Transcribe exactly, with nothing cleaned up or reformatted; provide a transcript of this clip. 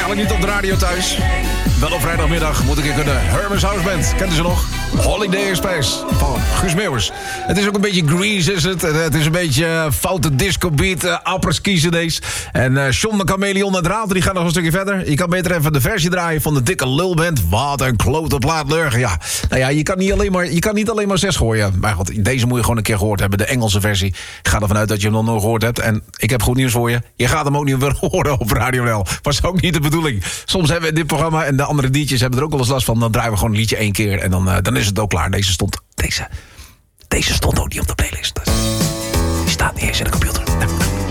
eigenlijk niet op de radio thuis. Wel op vrijdagmiddag moet ik in kunnen. Hermes House Band, kent u ze nog? Holiday Space van Guus Meeuwers. Het is ook een beetje Grease, is het. Het is een beetje uh, foute disco beat, uh, apres-ski cd's. En uh, John de Chameleon en Draal, die gaan nog een stukje verder. Je kan beter even de versie draaien van de dikke lulband. Wat een klote plaat, lurgen. Ja, nou ja, je kan niet alleen maar, je kan niet alleen maar zes gooien. Maar god, deze moet je gewoon een keer gehoord hebben. De Engelse versie. Ik ga ervan uit dat je hem nog nooit gehoord hebt. En ik heb goed nieuws voor je. Je gaat hem ook niet weer horen op Radio L. Was ook niet de bedoeling. Soms hebben we dit programma en de andere D J's hebben er ook wel eens last van. Dan draaien we gewoon een liedje één keer en dan, uh, dan is het ook klaar. Deze stond, deze, deze stond ook niet op de playlist. Dus die staat niet eens in de computer.